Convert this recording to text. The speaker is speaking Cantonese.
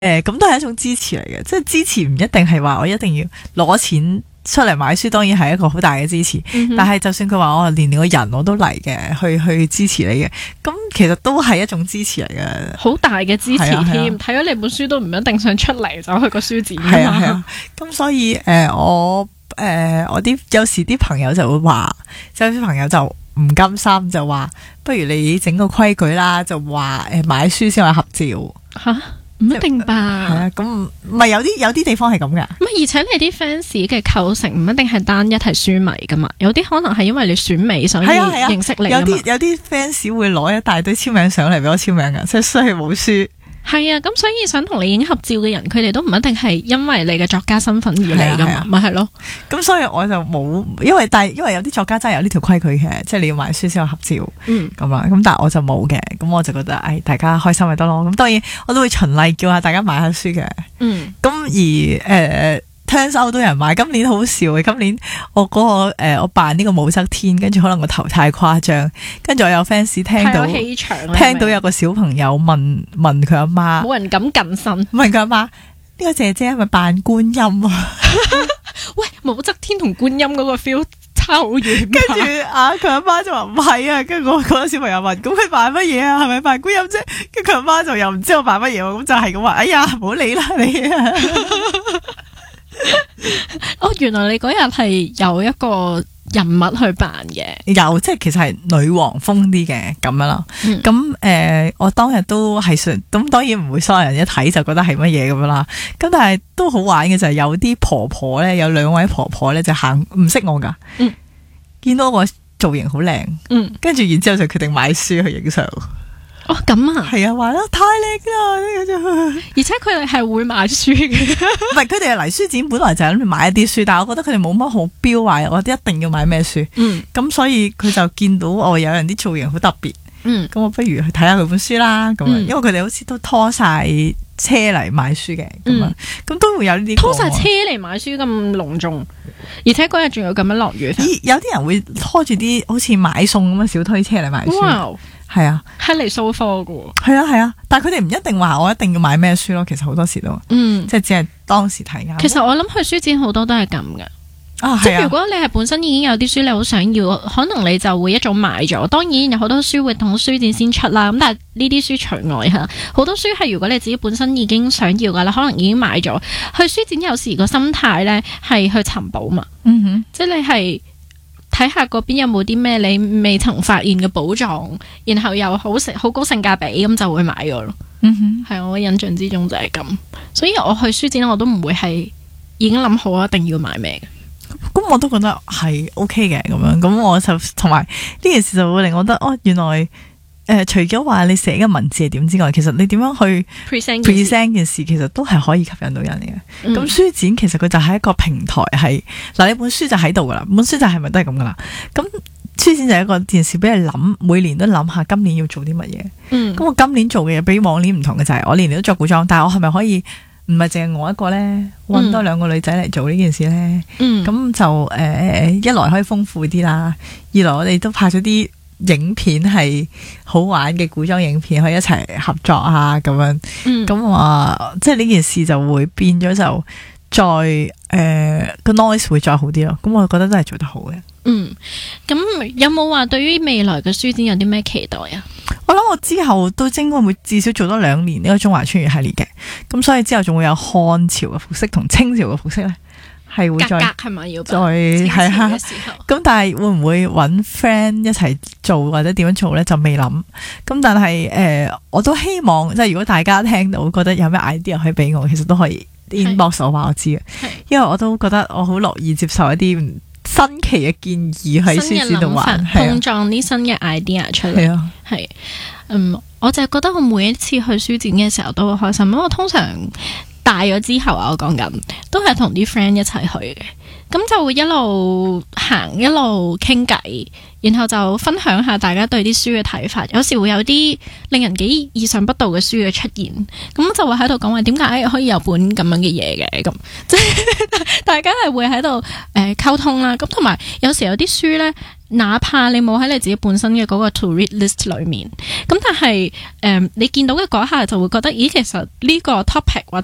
咁都係一種支持嚟嘅，即係支持唔一定係話我一定要攞錢出嚟買書，當然係一個好大嘅支持。但係就算佢話我連個人我都嚟嘅，去支持你嘅，咁其實都係一種支持嚟嘅， 好大嘅支持添。睇咗你本書都唔一定想出嚟走去個書展。係啊， 咁所以我啲有時啲朋友就會話，有啲朋友就唔甘心，就話不如你整個規矩啦，就話買書先可以合照。 吓？唔一定吧？ 係啊，咁唔係有啲地方係咁噶。 而且你啲 fans 嘅構成唔一定係單一係書迷噶嘛，有啲可能係因為你選美所以認識你。有啲 fans 會攞一大堆簽名上嚟俾我簽名噶，即係雖然冇書。 係啊，咁所以想同你影合照嘅人，佢哋都唔一定係因為你嘅作家身份而嚟噶嘛，咪係咯。咁所以我就冇，因為有啲作家真係有呢條規矩嘅，即係你要買書先有合照。咁啦，咁但係我就冇嘅，咁我就覺得，大家開心咪得咯。咁當然我都會循例叫下大家買下書嘅。咁而turns out 都有人買，今年好笑嘅。今年我我扮呢個武則天，跟住可能個頭太誇張，跟住我有 fans 聽到有個小朋友問佢阿媽， 冇人敢近身， 問佢阿媽，呢個姐姐係咪扮觀音啊？ 喂，武則天同觀音嗰個 feel 差好遠。跟住佢阿媽就話唔係啊，跟住嗰個小朋友問，咁佢扮乜嘢啊？係咪扮觀音啫？跟住佢阿媽就又唔知我扮乜嘢，咁就係咁話，哎呀，唔好理啦你啊！ 原來你嗰日係有一個人物去扮嘅， 有即係其實係女王風啲嘅咁樣啦。咁我當日都係咁當然唔會所有人一睇就覺得係乜嘢咁樣啦。咁但係都好玩嘅就係有啲婆婆咧，有兩位婆婆咧就行唔識我噶，見到我造型好靚，跟住然之後就決定買書去影相。 咁啊， 係啊，話得太靚啦， 而且佢哋係會買書嘅， 唔係佢哋嚟書展本來就係諗住買一啲書，但係我覺得佢哋冇乜好標話，我哋一定要買咩書，咁所以佢就見到我有人啲造型好特別，咁我不如去睇下佢本書啦，咁因為佢哋好似都拖晒車嚟買書嘅，咁都會有呢啲拖晒車嚟買書咁隆重，而且嗰日仲有咁樣落雨， 有啲人會拖住啲好似買餸咁嘅小推車嚟買書。係啊， 係嚟掃貨㗎。 係啊，但係佢哋唔一定話我一定要買咩書咯。其實好多時都，即係只係當時睇啱。 其實我諗去書展好多都係咁嘅，即係如果你係本身已經有啲書你好想要，可能你就會一早買咗。當然有好多書會等書展先出啦，咁但係呢啲書除外吓，好多書係如果你自己本身已經想要噶啦，可能已經買咗。去書展有時個心態咧係去尋寶嘛，即係你係。睇下嗰邊有冇啲咩你未曾發現嘅寶藏，然後又好高性價比，咁就會買咗咯。係我印象之中就係咁，所以我去書展我都唔會係已經諗好一定要買咩嘅。 咁我都覺得係 OK 嘅咁樣，咁我就同埋呢件事就會令我覺得原來除咗話你寫嘅文字係點之外，其實你點樣去 present 件事，其實都係可以吸引到人嘅。咁書展其實佢就係一個平台，係嗱你本書就喺度噶啦，本書就係咪都係咁噶啦？咁書展就係一個電視俾你諗，每年都諗下今年要做啲乜嘢。咁我今年做嘅嘢比往年唔同嘅就係我年年都着古裝，但係我係咪可以唔係淨係我一個呢？搵多兩個女仔嚟做呢件事呢？咁就一來可以豐富啲啦，二來我哋都拍咗啲影片係好玩嘅古裝影片，可以一齊合作啊咁樣，咁即係呢件事就會變咗就再個 noise 會再好啲咯。咁我覺得都係做得好嘅。 咁有冇話對於未來嘅書展有啲咩期待啊？ 我諗我之後都應該會至少做多2年呢個中華穿越系列嘅，咁所以之後仲會有漢朝嘅服飾同清朝嘅服飾咧。係會再係咪要再係啊？咁但係會唔會揾 friend 一齊做或者點樣做呢？就未諗。咁但係我都希望即係如果大家聽到覺得有咩 idea 可以俾我，其實都可以 inbox 我話我知嘅。因為我都覺得我好樂意接受一啲新奇嘅建議喺書展度玩， 碰撞啲新嘅 idea 出嚟。係我就係覺得我每一次去書展嘅時候都好開心，因為我通常大咗之後啊，我講緊都係同啲 friend 一齊去嘅，咁就會一路行一路傾偈，然後就分享下大家對啲書嘅睇法。有時會有啲令人幾意想不到嘅書嘅出現，咁就會喺度講話點解可以有本咁樣嘅嘢嘅，咁即係大家係會喺度溝通啦。咁同埋有時有啲書呢，哪怕你冇喺你自己本身嘅嗰個 to read list 裏面，咁但係你見到嘅嗰下就會覺得，咦，其實呢個 topic 或